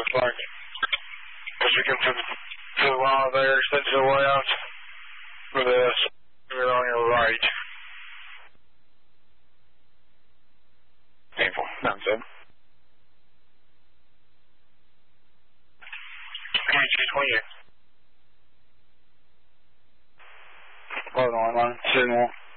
looks like. As you come to the law there, extend to the left with a speeder on your right. Painful. 9-7. KG 28. Hold on, line. 7-1.